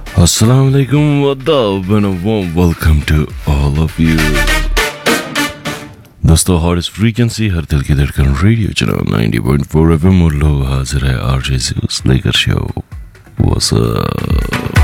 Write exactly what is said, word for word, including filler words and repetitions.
Assalamu alaikum adab and a warm welcome to all of you. दोस्तों hot frequency हर दिल की धड़कन radio channel ninety point four FM और लो हाजिर है आरजे ज़्यूस लेकर शो व्हाट्स अप